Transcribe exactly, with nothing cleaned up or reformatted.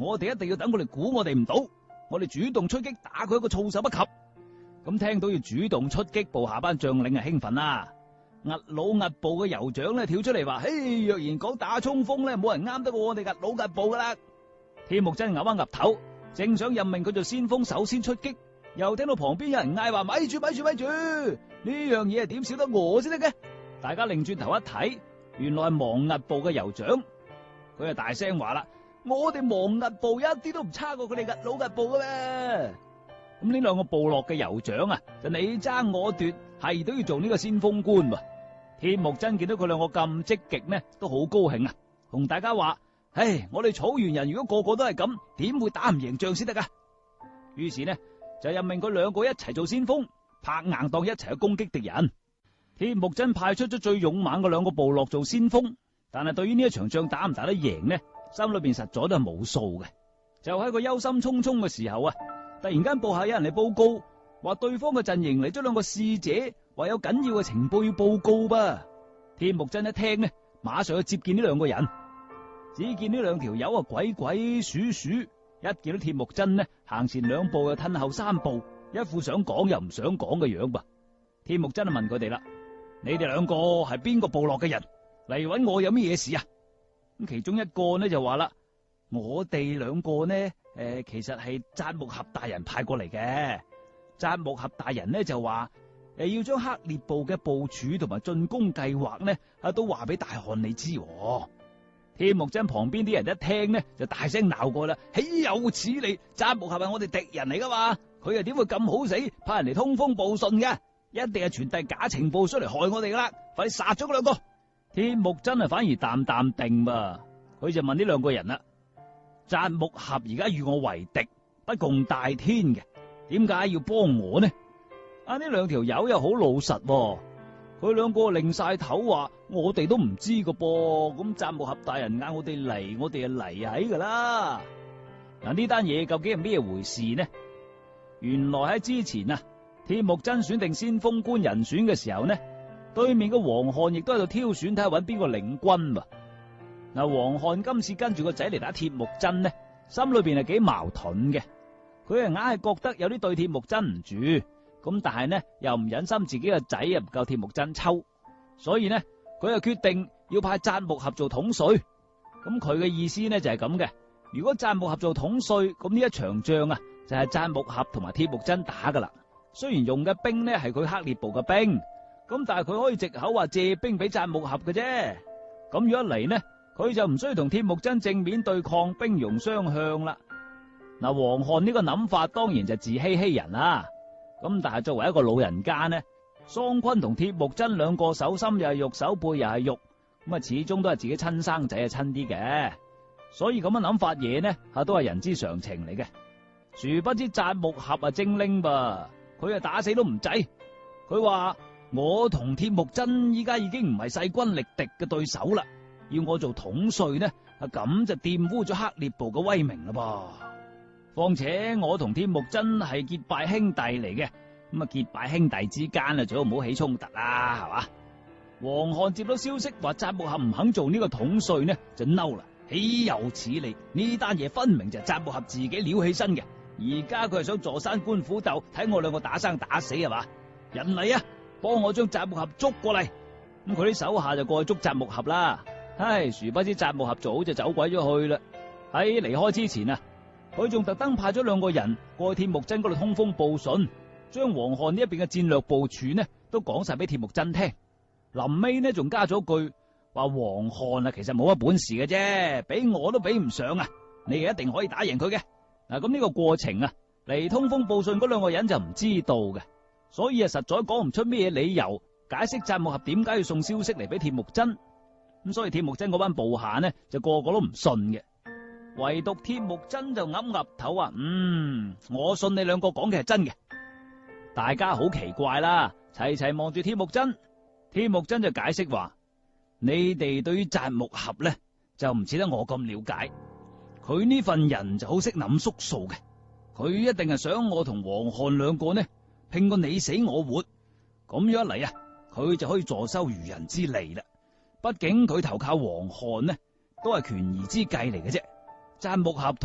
我哋一定要等佢哋估我哋唔到，我哋主動出擊打佢一個措手不及。咁聽到要主動出擊，部下班將領啊興奮啦。屹老屹部嘅酋長咧跳出嚟話：嘿，若然講打衝鋒咧，冇人啱得過我哋屹老屹部噶啦。鐵木真岌一岌頭，正想任命佢做先鋒，首先出擊，又聽到旁邊有人嗌話：咪住咪住咪住，呢樣嘢係點少得我先得嘅？大家擰轉頭一睇，原來係亡屹部嘅酋長。佢就大聲話啦：我哋亡屹部一啲都唔差過佢哋屹老屹部嘅咩？咁呢兩個部落嘅酋長啊，就你爭我奪，係都要做呢個先鋒官喎。鐵木真見到佢兩個咁積極呢，都好高興啊，同大家話：唉，我哋草原人如果個個都係咁，點會打唔贏仗先得噶？於是呢，就任命佢兩個一齊做先鋒，拍硬檔一齊去攻擊敵人。鐵木真派出咗最勇猛嘅兩個部落做先鋒，但係對於呢一場仗打唔打得贏呢，心裏邊實在都係冇數嘅。就喺個憂心忡忡嘅時候啊，突然間部下有人嚟報告，話對方嘅陣營嚟咗兩個使者，話有緊要嘅情報要報告噃。鐵木真一聽呢，馬上去接見呢兩個人。只見呢兩條友啊鬼鬼祟祟，一見到鐵木真呢，行前兩步又褪後三步，一副想講又唔想講嘅樣噃。鐵木真就問佢哋啦：你哋兩個係邊個部落嘅人嚟搵我有咩嘢事啊？咁其中一個呢就話啦：我哋兩個呢，誒、呃，其實係扎木合大人派過嚟嘅。扎木合大人呢就話：誒，要將黑烈部嘅部署同埋進攻計劃呢，啊，都話俾大汗你知。鐵木真旁邊啲人一聽呢，就大聲鬧過啦：豈有此理！扎木合係我哋敵人嚟噶嘛，佢又點會咁好死，派人嚟通風報信嘅？一定係傳遞假情報出嚟害我哋噶啦！快啲殺咗嗰兩個！鐵木真啊，反而淡淡定噃，佢就問呢兩個人啦：扎木合而家與我為敵，不共戴天嘅，點解要幫我呢？啊，呢兩條友又好老實喎，佢兩個擰晒頭話：我哋都唔知個噃，咁扎木合大人嗌我哋嚟，我哋就嚟喺噶啦。嗱，呢單嘢究竟係咩回事呢？原來喺之前啊，鐵木真選定先鋒官人選嘅時候呢，對面嘅王翰亦都喺度挑選睇下搵邊個領軍喎。嗱，王翰今次跟住個仔嚟打鐵木真呢，心裏邊係幾矛盾嘅。佢係硬係覺得有啲對鐵木真唔住，咁但係呢又唔忍心自己個仔啊唔夠鐵木真抽，所以呢佢就決定要派扎木合做統帥。咁佢嘅意思呢就係咁嘅：如果扎木合做統帥，咁呢一場仗啊就係扎木合同埋鐵木真打噶啦。雖然用嘅兵呢係佢黑烈部嘅兵，咁但係佢可以藉口話借兵俾扎木合嘅啫。咁如果嚟呢，佢就唔需要同鐵木真正面對抗，兵戎相向啦。嗱，王翰呢個諗法當然就自欺欺人啦。咁但係作為一個老人家呢，桑昆同鐵木真兩個手心又係肉，手背又係肉，咁啊始終都係自己親生仔啊親啲嘅，所以咁樣諗法嘢呢，吓都係人之常情嚟嘅。殊不知扎木合啊精靈噃，佢啊打死都唔制。佢話：我同鐵木真依家已經唔係勢均力敵嘅對手啦，要我做統帥呢，啊咁就玷污咗黑烈部嘅威名啦噃。況且我同鐵木真係結拜兄弟嚟嘅，咁啊結拜兄弟之間啊最好唔好起衝突啦，係嘛？王翰接到消息話扎木合唔肯做呢個統帥呢，就嬲啦。豈有此理！呢單嘢分明就係扎木合自己撩起身嘅，而家佢係想坐山觀虎鬥，睇我兩個打生打死係嘛？人嚟啊，幫我將扎木合捉過嚟。咁佢啲手下就過去捉扎木合啦。唉，殊不知扎木合早就走鬼咗去啦。喺離開之前啊，佢仲特登派咗兩個人過去鐵木真嗰度通風報信，將王翰呢一邊嘅戰略部署呢都講晒俾鐵木真聽。臨尾呢仲加咗句話：王翰啊，其實冇乜本事嘅啫，比我都比唔上啊！你哋一定可以打贏佢嘅。嗱，咁呢個過程啊，嚟通風報信嗰兩個人就唔知道嘅，所以啊實在講唔出咩理由解釋扎木合點解要送消息嚟俾鐵木真。咁所以鐵木真嗰班部下呢就個個都唔信嘅。唯獨鐵木真就岌岌頭話：嗯，我信你兩個講嘅係真嘅。大家好奇怪啦，齊齊望住鐵木真。鐵木真就解釋話：你哋對於扎木合呢，就唔似得我咁了解。佢呢份人就好識諗縮數嘅，佢一定係想我同王翰兩個呢拼個你死我活。咁樣一嚟啊，佢就可以坐收漁人之利啦。畢竟佢投靠王翰呢，都係權宜之計嚟嘅啫。扎木合